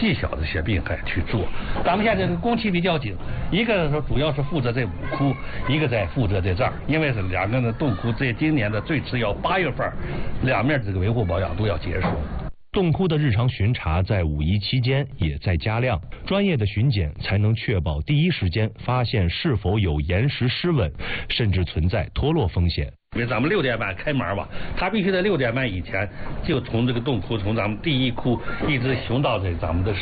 细小的一些病害去做。咱们现在这个工期比较紧，一个说主要是负责这5窟，一个在负责这儿，因为是2个的洞窟，这今年的最迟要8月份，2面这个维护保养都要结束。 洞窟的日常巡查在5一期间也在加量，专业的巡检才能确保第一时间发现是否有岩石失稳，甚至存在脱落风险。 因为咱们6点半开门吧，他必须在6点半以前就从这个洞窟，从咱们第1窟一直巡到这咱们的